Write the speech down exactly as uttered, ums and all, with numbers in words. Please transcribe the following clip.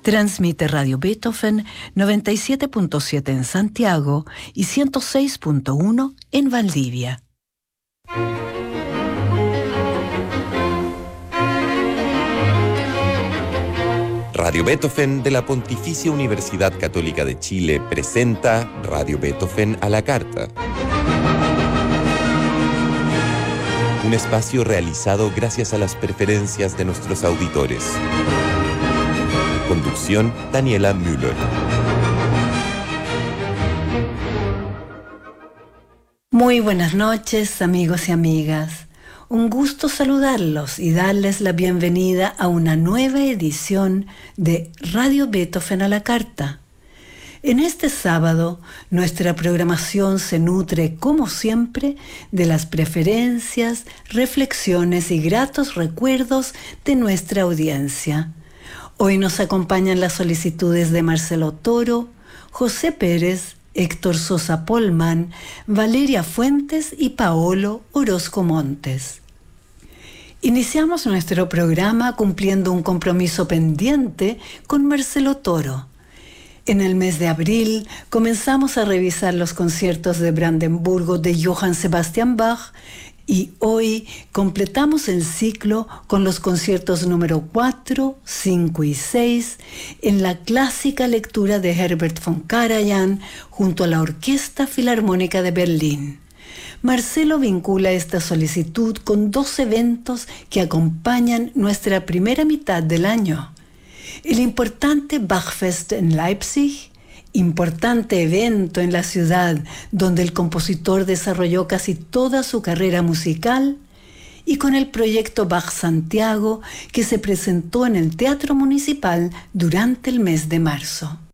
Transmite Radio Beethoven noventa y siete punto siete en Santiago y ciento seis punto uno en Valdivia. Radio Beethoven de la Pontificia Universidad Católica de Chile presenta Radio Beethoven a la carta. Un espacio realizado gracias a las preferencias de nuestros auditores. Conducción, Daniela Müller. Muy buenas noches, amigos y amigas. Un gusto saludarlos y darles la bienvenida a una nueva edición de Radio Beethoven a la carta. En este sábado, nuestra programación se nutre, como siempre, de las preferencias, reflexiones y gratos recuerdos de nuestra audiencia. Hoy nos acompañan las solicitudes de Marcelo Toro, José Pérez, Héctor Sosa Polman, Valeria Fuentes y Paolo Orozco Montes. Iniciamos nuestro programa cumpliendo un compromiso pendiente con Marcelo Toro. En el mes de abril comenzamos a revisar los conciertos de Brandenburgo de Johann Sebastian Bach y hoy completamos el ciclo con los conciertos número cuatro, cinco y seis en la clásica lectura de Herbert von Karajan junto a la Orquesta Filarmónica de Berlín. Marcelo vincula esta solicitud con dos eventos que acompañan nuestra primera mitad del año. El importante Bachfest en Leipzig, importante evento en la ciudad donde el compositor desarrolló casi toda su carrera musical, y con el proyecto Bach Santiago que se presentó en el Teatro Municipal durante el mes de marzo.